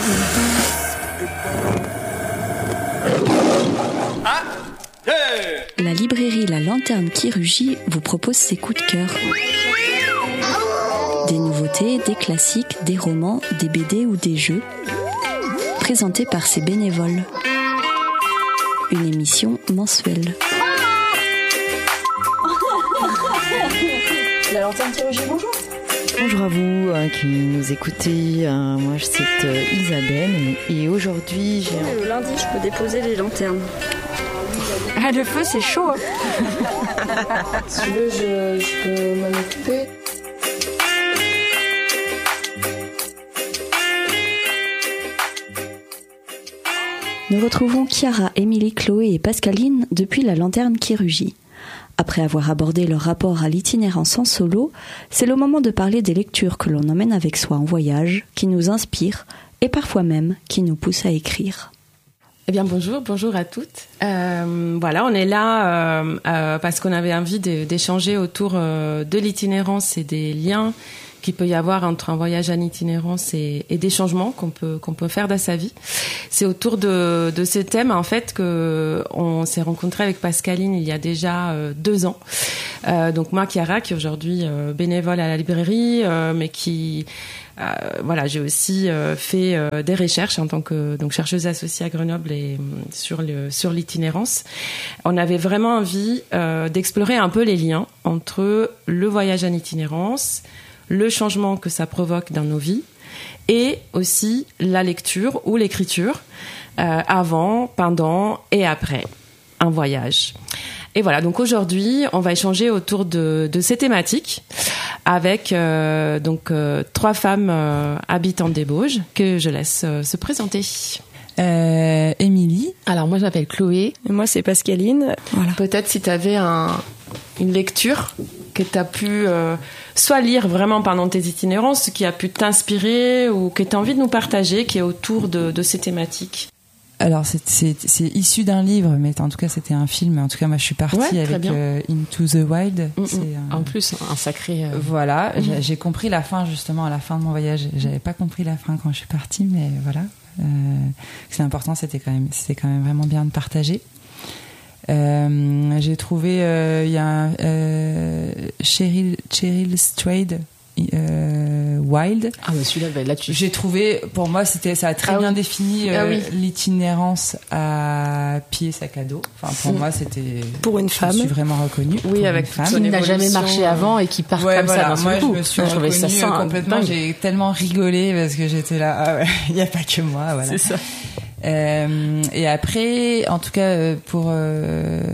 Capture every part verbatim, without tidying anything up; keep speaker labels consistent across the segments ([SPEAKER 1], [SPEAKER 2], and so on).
[SPEAKER 1] La librairie La Lanterne qui rugit vous propose ses coups de cœur. Des nouveautés, des classiques, des romans, des B D ou des jeux, présentés par ses bénévoles. Une émission mensuelle.
[SPEAKER 2] La Lanterne qui rugit, bonjour.
[SPEAKER 3] Bonjour à vous euh, qui nous écoutez. Euh, moi, c'est euh, Isabelle et aujourd'hui, j'ai...
[SPEAKER 1] Le lundi, je peux déposer les lanternes.
[SPEAKER 2] Ah, le feu, c'est chaud. Hein.
[SPEAKER 4] Si tu veux, je, je peux m'en occuper.
[SPEAKER 1] Nous retrouvons Chiara, Émilie, Chloé et Pascaline depuis La Lanterne qui rugit. Après avoir abordé leur rapport à l'itinérance en solo, c'est le moment de parler des lectures que l'on emmène avec soi en voyage, qui nous inspirent et parfois même qui nous poussent à écrire.
[SPEAKER 5] Eh bien bonjour, bonjour à toutes. Euh, voilà, on est là euh, euh, parce qu'on avait envie de, d'échanger autour euh, de l'itinérance et des liens qu'il peut y avoir entre un voyage en itinérance et, et des changements qu'on peut qu'on peut faire dans sa vie. C'est autour de, de ces thèmes en fait que on s'est rencontré avec Pascaline il y a déjà euh, deux ans. Euh, donc moi, Chiara, qui est aujourd'hui euh, bénévole à la librairie, euh, mais qui Euh, voilà, j'ai aussi euh, fait euh, des recherches en tant que donc chercheuse associée à Grenoble et sur le sur l'itinérance. On avait vraiment envie euh, d'explorer un peu les liens entre le voyage en itinérance, le changement que ça provoque dans nos vies, et aussi la lecture ou l'écriture euh, avant, pendant et après un voyage. Et voilà, donc aujourd'hui, on va échanger autour de, de ces thématiques avec euh, donc euh, trois femmes euh, habitantes des Bauges que je laisse euh, se présenter.
[SPEAKER 6] Euh, Émilie.
[SPEAKER 5] Alors moi, je m'appelle Chloé.
[SPEAKER 2] Et moi, c'est Pascaline.
[SPEAKER 5] Voilà. Peut-être si tu avais un, une lecture que tu as pu euh, soit lire vraiment pendant tes itinérances, qui a pu t'inspirer ou que tu as envie de nous partager, qui est autour de, de ces thématiques.
[SPEAKER 6] Alors c'est, c'est, c'est issu d'un livre, mais en tout cas c'était un film. En tout cas moi je suis partie
[SPEAKER 5] ouais,
[SPEAKER 6] avec euh, Into the Wild.
[SPEAKER 5] Mm-mm.
[SPEAKER 6] C'est, euh,
[SPEAKER 5] en plus un sacré. Euh...
[SPEAKER 6] Voilà,
[SPEAKER 5] mm-hmm.
[SPEAKER 6] j'ai, j'ai compris la fin justement à la fin de mon voyage. J'avais pas compris la fin quand je suis partie, mais voilà. Euh, c'est important, c'était quand même, c'était quand même vraiment bien de partager. Euh, j'ai trouvé il euh, y a un, euh, Cheryl Cheryl Strayed. Euh, Wild.
[SPEAKER 5] Ah mais celui-là, bah, là tu.
[SPEAKER 6] J'ai trouvé, pour moi, c'était ça a très
[SPEAKER 5] ah
[SPEAKER 6] bien
[SPEAKER 5] oui.
[SPEAKER 6] défini euh,
[SPEAKER 5] ah oui.
[SPEAKER 6] l'itinérance à pied sac à dos. Enfin, pour mmh. moi, c'était
[SPEAKER 2] pour une
[SPEAKER 6] je
[SPEAKER 2] femme.
[SPEAKER 6] Je suis vraiment reconnue.
[SPEAKER 5] Oui, avec
[SPEAKER 6] une femme
[SPEAKER 5] qui n'a jamais marché avant et qui part
[SPEAKER 6] ouais,
[SPEAKER 5] comme
[SPEAKER 6] voilà.
[SPEAKER 5] ça d'un
[SPEAKER 6] moi,
[SPEAKER 5] seul coup.
[SPEAKER 6] Je me suis
[SPEAKER 5] ouais,
[SPEAKER 6] reconnue
[SPEAKER 5] ça ça
[SPEAKER 6] complètement.
[SPEAKER 5] dingue.
[SPEAKER 6] J'ai tellement rigolé parce que j'étais là. Ah ouais, il n'y a pas que moi. Voilà.
[SPEAKER 5] C'est ça.
[SPEAKER 6] Euh, et après, en tout cas, pour euh,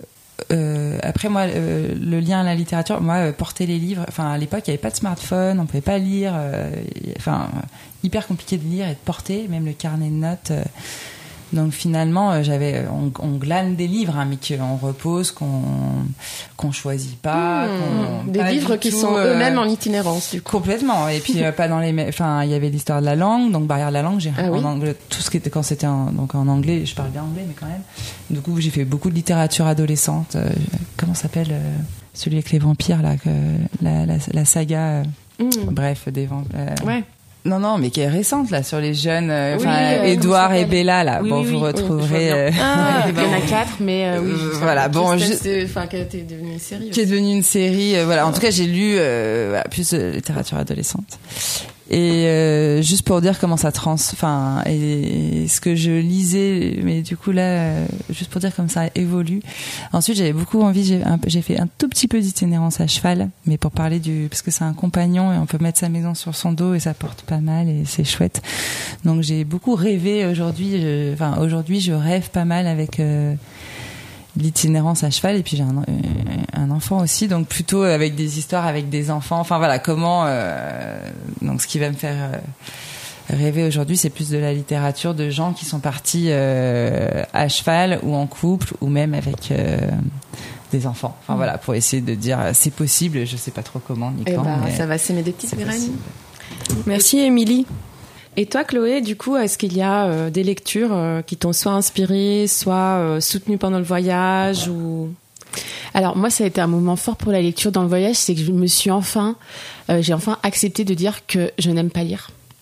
[SPEAKER 6] Euh, après moi euh, le lien à la littérature, moi euh, porter les livres, enfin à l'époque il n'y avait pas de smartphone, on pouvait pas lire, enfin euh, hyper compliqué de lire et de porter, même le carnet de notes. Euh, donc finalement euh, j'avais, on, on glane des livres, hein, mais qu'on repose, qu'on qu'on choisit pas,
[SPEAKER 5] mmh,
[SPEAKER 6] qu'on,
[SPEAKER 5] des
[SPEAKER 6] pas
[SPEAKER 5] livres qui
[SPEAKER 6] tout,
[SPEAKER 5] sont
[SPEAKER 6] euh,
[SPEAKER 5] mêmes en itinérance du coup.
[SPEAKER 6] Complètement. Et puis euh, pas dans les, enfin il y avait l'histoire de la langue, donc barrière de la langue, j'ai
[SPEAKER 5] ah,
[SPEAKER 6] en
[SPEAKER 5] oui.
[SPEAKER 6] anglais, tout ce qui était quand c'était en, donc en anglais, je parle bien anglais mais quand même. Du coup j'ai fait beaucoup de littérature adolescente. Euh, comment s'appelle euh, celui avec les vampires là, que, la, la, la saga. Euh, mmh. Bref, des vampires. Euh,
[SPEAKER 5] ouais.
[SPEAKER 6] Non, non, mais qui est récente, là, sur les jeunes, enfin,
[SPEAKER 5] oui, euh,
[SPEAKER 6] Édouard et Bella, là.
[SPEAKER 5] Oui,
[SPEAKER 6] bon,
[SPEAKER 5] oui,
[SPEAKER 6] vous
[SPEAKER 5] oui,
[SPEAKER 6] retrouverez.
[SPEAKER 5] Oui,
[SPEAKER 6] euh...
[SPEAKER 5] ah, il y en a quatre, mais euh, oui.
[SPEAKER 6] Euh, voilà, bon,
[SPEAKER 5] je...
[SPEAKER 6] je...
[SPEAKER 5] enfin, qui est devenue une série.
[SPEAKER 6] Qui est devenue une série, euh, voilà. En tout cas, j'ai lu, euh, voilà, plus de littérature adolescente. Et euh, juste pour dire comment ça trans, enfin, et, et ce que je lisais, mais du coup là, euh, juste pour dire comme ça évolue. Ensuite, j'avais beaucoup envie, j'ai, un, j'ai fait un tout petit peu d'itinérance à cheval, mais pour parler du, parce que c'est un compagnon et on peut mettre sa maison sur son dos et ça porte pas mal et c'est chouette. Donc j'ai beaucoup rêvé aujourd'hui, je, enfin aujourd'hui, je rêve pas mal avec. Euh, l'itinérance à cheval, et puis j'ai un, un enfant aussi, donc plutôt avec des histoires avec des enfants, enfin voilà comment euh, donc ce qui va me faire euh, rêver aujourd'hui, c'est plus de la littérature de gens qui sont partis euh, à cheval ou en couple ou même avec euh, des enfants, enfin mmh. voilà, pour essayer de dire c'est possible, je sais pas trop comment ni quand,
[SPEAKER 5] bah,
[SPEAKER 6] mais
[SPEAKER 5] ça va s'aimer des petites graines.
[SPEAKER 2] Merci Émilie.
[SPEAKER 5] Et toi, Chloé, du coup, est-ce qu'il y a euh, des lectures euh, qui t'ont soit inspirée, soit euh, soutenues pendant le voyage ou...
[SPEAKER 7] Alors moi, ça a été un moment fort pour la lecture dans le voyage, c'est que je me suis enfin, euh, j'ai enfin accepté de dire que je n'aime pas lire.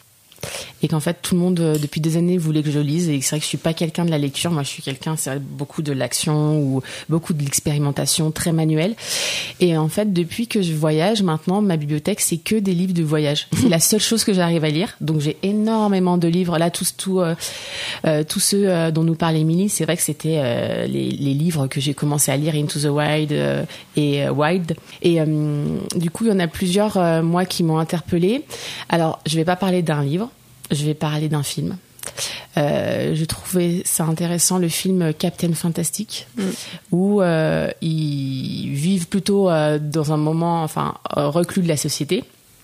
[SPEAKER 7] et qu'en fait tout le monde euh, depuis des années voulait que je lise, et c'est vrai que je suis pas quelqu'un de la lecture, moi je suis quelqu'un, c'est vrai, beaucoup de l'action ou beaucoup de l'expérimentation, très manuel. Et en fait depuis que je voyage maintenant, ma bibliothèque c'est que des livres de voyage, c'est la seule chose que j'arrive à lire, donc j'ai énormément de livres là, tous tous euh, euh, tous ceux euh, dont nous parle Émilie, c'est vrai que c'était euh, les, les livres que j'ai commencé à lire, Into the Wild euh, et euh, Wild, et euh, du coup il y en a plusieurs euh, moi qui m'ont interpellée. Alors je vais pas parler d'un livre, je vais parler d'un film. Euh, je trouvais ça intéressant, le film Captain Fantastic, mm. où euh, ils vivent plutôt euh, dans un moment, enfin euh, reclus de la société.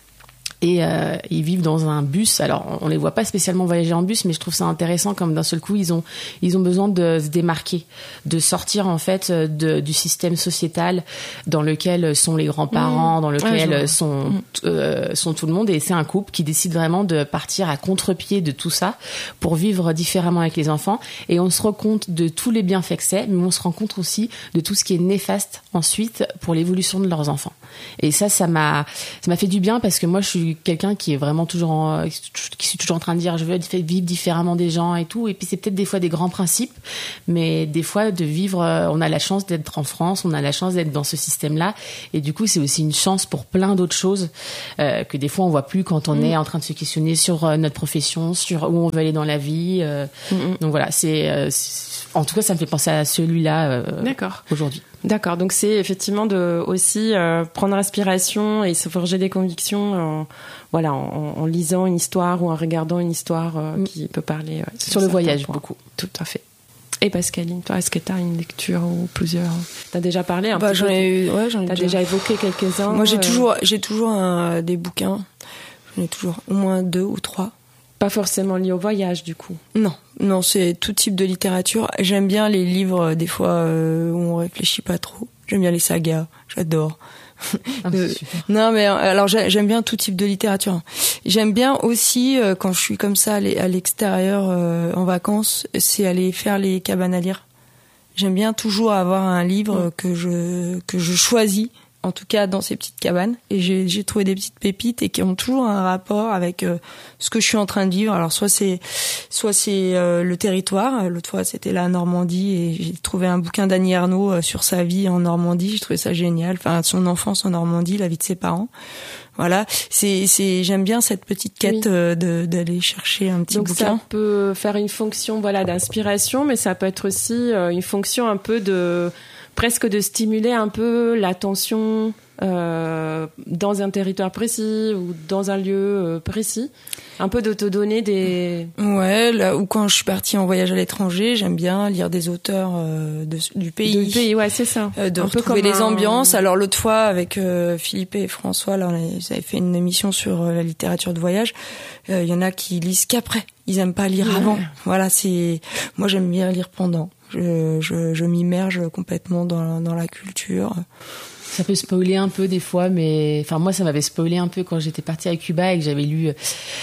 [SPEAKER 7] Et euh, ils vivent dans un bus. Alors, on les voit pas spécialement voyager en bus, mais je trouve ça intéressant comme d'un seul coup, ils ont ils ont besoin de se démarquer, de sortir en fait de, du système sociétal dans lequel sont les grands-parents, mmh. dans lequel ouais, sont mmh. euh, sont tout le monde. Et c'est un couple qui décide vraiment de partir à contre-pied de tout ça pour vivre différemment avec les enfants. Et on se rend compte de tous les bienfaits que c'est, mais on se rend compte aussi de tout ce qui est néfaste ensuite pour l'évolution de leurs enfants. Et ça, ça m'a ça m'a fait du bien, parce que moi, je suis quelqu'un qui est vraiment toujours en, qui suis toujours en train de dire je veux vivre différemment des gens et tout, et puis c'est peut-être des fois des grands principes, mais des fois de vivre, on a la chance d'être en France, on a la chance d'être dans ce système-là, et du coup c'est aussi une chance pour plein d'autres choses euh, que des fois on voit plus quand on mmh. est en train de se questionner sur euh, notre profession, sur où on veut aller dans la vie. Euh, mmh. Donc voilà, c'est, euh, c'est en tout cas ça me fait penser à celui-là euh,
[SPEAKER 5] D'accord.
[SPEAKER 7] aujourd'hui.
[SPEAKER 5] D'accord, donc c'est effectivement de aussi euh, prendre inspiration et se forger des convictions en, voilà, en, en lisant une histoire ou en regardant une histoire euh, mmh. qui peut parler ouais,
[SPEAKER 7] sur le voyage points. Beaucoup.
[SPEAKER 5] Tout à fait. Et Pascaline, toi, est-ce que tu as une lecture ou plusieurs? Tu as déjà parlé un
[SPEAKER 4] bah,
[SPEAKER 5] petit
[SPEAKER 4] j'en
[SPEAKER 5] peu.
[SPEAKER 4] Ai eu, ouais, j'en ai
[SPEAKER 5] Tu as
[SPEAKER 4] déjà...
[SPEAKER 5] déjà évoqué quelques-uns.
[SPEAKER 4] Moi, j'ai
[SPEAKER 5] euh...
[SPEAKER 4] toujours, j'ai toujours un, des bouquins. J'en ai toujours au moins deux ou trois.
[SPEAKER 5] Pas forcément lié au voyage, du coup.
[SPEAKER 4] Non, non, c'est tout type de littérature. J'aime bien les livres, des fois, euh, où on réfléchit pas trop. J'aime bien les sagas, j'adore.
[SPEAKER 7] Ah,
[SPEAKER 4] euh, non, mais alors j'aime bien tout type de littérature. J'aime bien aussi, euh, quand je suis comme ça à l'extérieur, euh, en vacances, c'est aller faire les cabanes à lire. J'aime bien toujours avoir un livre mmh. que je que je choisis, en tout cas dans ces petites cabanes, et j'ai, j'ai trouvé des petites pépites et qui ont toujours un rapport avec euh, ce que je suis en train de vivre. Alors soit c'est soit c'est euh, le territoire, l'autre fois c'était la Normandie, et j'ai trouvé un bouquin d'Annie Ernaux euh, sur sa vie en Normandie, j'ai trouvé ça génial, enfin son enfance en Normandie, la vie de ses parents. Voilà, c'est c'est j'aime bien cette petite quête oui. euh, de d'aller chercher un petit
[SPEAKER 5] Donc
[SPEAKER 4] bouquin.
[SPEAKER 5] Donc ça peut faire une fonction voilà d'inspiration, mais ça peut être aussi euh, une fonction un peu de presque de stimuler un peu l'attention euh, dans un territoire précis ou dans un lieu euh, précis, un peu de te donner des...
[SPEAKER 4] Ouais, là où quand je suis partie en voyage à l'étranger, j'aime bien lire des auteurs euh, de, du pays.
[SPEAKER 5] Du pays, ouais, c'est ça.
[SPEAKER 4] Euh, de
[SPEAKER 5] un
[SPEAKER 4] retrouver
[SPEAKER 5] peu
[SPEAKER 4] les
[SPEAKER 5] un...
[SPEAKER 4] ambiances. Alors l'autre fois, avec euh, Philippe et François, là, on avait fait une émission sur euh, la littérature de voyage. Il euh, y en a qui lisent qu'après. Ils aiment pas lire ouais. avant. Voilà, c'est... Moi, j'aime bien lire pendant. Je, je, je m'immerge complètement dans, dans la culture.
[SPEAKER 7] Ça peut spoiler un peu des fois, mais enfin moi ça m'avait spoilé un peu quand j'étais partie à Cuba et que j'avais lu euh,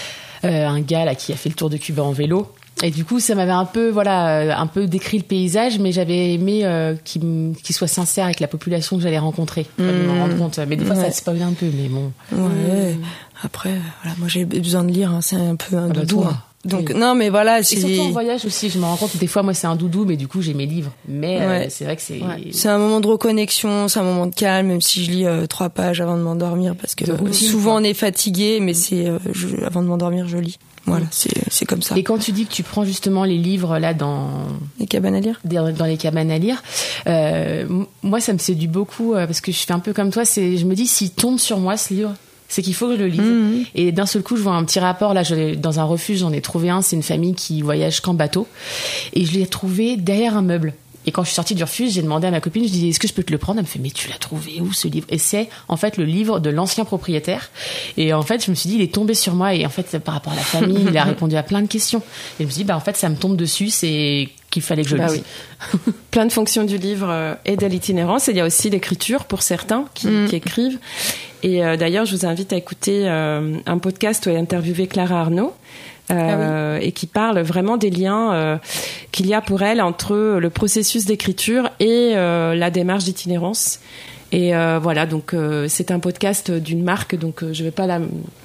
[SPEAKER 7] un gars là qui a fait le tour de Cuba en vélo. Et du coup ça m'avait un peu voilà un peu décrit le paysage, mais j'avais aimé euh, qu'il, qu'il soit sincère avec la population que j'allais rencontrer. Mmh. Je me rendre compte. Mais des fois ouais. ça spoilait un peu, mais bon.
[SPEAKER 4] Ouais. Mmh. Après voilà, moi j'ai besoin de lire, hein. C'est un peu un ah doudou. Bah Donc oui. non mais voilà, c'est...
[SPEAKER 7] Et surtout en voyage aussi, je me rends compte des fois moi c'est un doudou, mais du coup j'ai mes livres, mais ouais. euh, c'est vrai que c'est
[SPEAKER 4] ouais. c'est un moment de reconnexion, c'est un moment de calme, même si je lis euh, trois pages avant de m'endormir, parce que routine, souvent quoi. On est fatigué, mais c'est euh, je, avant de m'endormir je lis. Voilà, c'est c'est comme ça.
[SPEAKER 7] Et quand tu dis que tu prends justement les livres là dans
[SPEAKER 4] les cabanes à lire,
[SPEAKER 7] dans les cabanes à lire, euh, moi ça me séduit beaucoup euh, parce que je fais un peu comme toi, c'est je me dis s'il tombe sur moi ce livre, c'est qu'il faut que je le lise. Mmh. Et d'un seul coup, je vois un petit rapport. Là, je, dans un refuge, j'en ai trouvé un. C'est une famille qui voyage qu'en bateau. Et je l'ai trouvé derrière un meuble. Et quand je suis sortie du refuge, j'ai demandé à ma copine, je dis, est-ce que je peux te le prendre? Elle me fait, mais tu l'as trouvé où ce livre? Et c'est en fait le livre de l'ancien propriétaire. Et en fait, je me suis dit, il est tombé sur moi. Et en fait, par rapport à la famille, il a répondu à plein de questions. Et je me suis dit, bah en fait, ça me tombe dessus. C'est qu'il fallait que je le
[SPEAKER 5] bah
[SPEAKER 7] lise.
[SPEAKER 5] Oui. Plein de fonctions du livre et de l'itinérance. Et il y a aussi l'écriture pour certains qui, mmh. qui écrivent. Et euh, d'ailleurs, je vous invite à écouter euh, un podcast où elle a interviewé Clara Arnaud. Euh, ah oui. Et qui parle vraiment des liens euh, qu'il y a pour elle entre le processus d'écriture et euh, la démarche d'itinérance. Et euh, voilà, donc euh, c'est un podcast d'une marque, donc euh, je vais pas la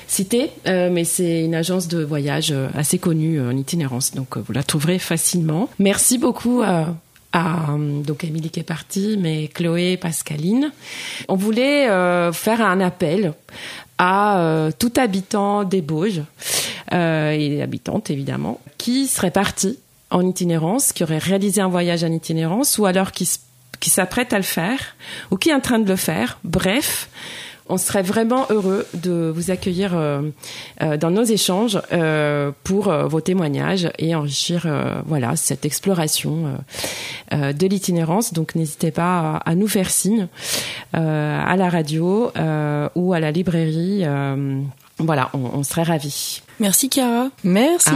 [SPEAKER 5] citer, euh, mais c'est une agence de voyage euh, assez connue en itinérance, donc euh, vous la trouverez facilement. Merci beaucoup euh, à donc Émilie qui est partie, mais Chloé, Pascaline. On voulait euh, faire un appel à euh, tout habitant des Bauges euh, et habitantes évidemment, qui serait parti en itinérance, qui aurait réalisé un voyage en itinérance, ou alors qui, qui s'apprête à le faire, ou qui est en train de le faire. Bref, on serait vraiment heureux de vous accueillir euh, euh, dans nos échanges euh, pour euh, vos témoignages et enrichir euh, voilà, cette exploration euh, euh, de l'itinérance. Donc n'hésitez pas à, à nous faire signe euh, à la radio euh, ou à la librairie. Euh, voilà, on, on serait ravis.
[SPEAKER 4] Merci Chiara. Merci.